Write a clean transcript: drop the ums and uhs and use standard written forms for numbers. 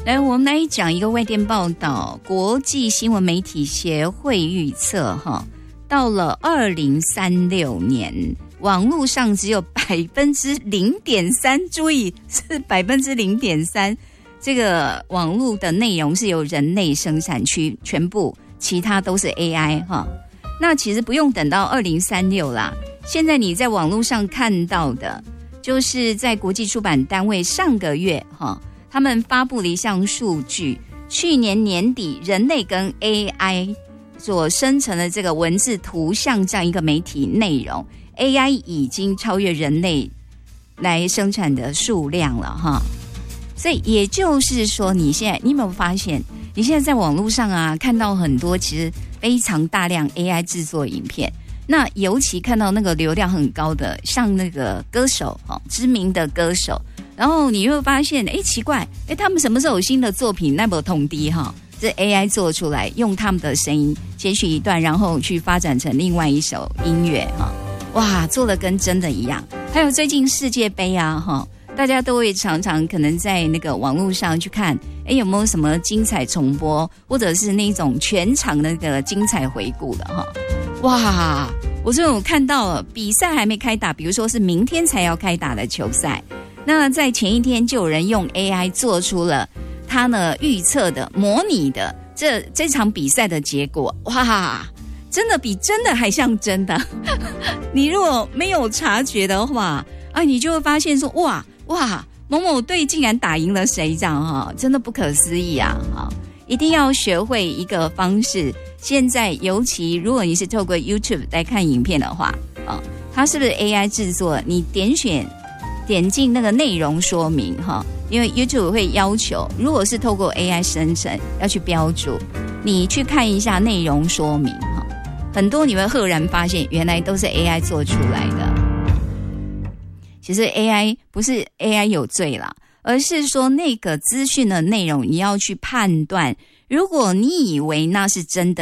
来，我们来讲一个外电报道，国际新闻媒体协会预测到了2036年，网络上只有0.3%，注意是0.3%，这个网络的内容是由人类生产全部，其他都是 AI 那其实不用等到2036啦，现在你在网络上看到的，就是在国际出版单位上个月他们发布了一项数据，去年年底人类跟 AI 所生成的这个文字、图像这样一个媒体内容 ，AI 已经超越人类来生产的数量了所以也就是说，你有没有发现，你现在在网络上啊看到很多其实非常大量 AI 制作影片，那尤其看到那个流量很高的，像那个歌手知名的歌手。然后你会发现，奇怪，他们什么时候有新的作品？那么统敌这 AI 做出来，用他们的声音截取一段，然后去发展成另外一首音乐哇，做的跟真的一样。还有最近世界杯啊大家都会常常可能在那个网络上去看，有没有什么精彩重播，或者是那种全场那个精彩回顾的哇，我这种看到了比赛还没开打，比如说是明天才要开打的球赛。那在前一天就有人用 AI 做出了他呢预测的模拟的这场比赛的结果，哇，真的比真的还像真的你如果没有察觉的话你就会发现说哇某某队竟然打赢了谁，这样真的不可思议啊一定要学会一个方式，现在尤其如果你是透过 YouTube 来看影片的话它是不是 AI 制作，你点进那个内容说明因为 YouTube 会要求，如果是透过 AI 生成要去标注，你去看一下内容说明很多你会赫然发现原来都是 AI 做出来的。其实 AI 不是 AI 有罪啦，而是说那个资讯的内容你要去判断，如果你以为那是真的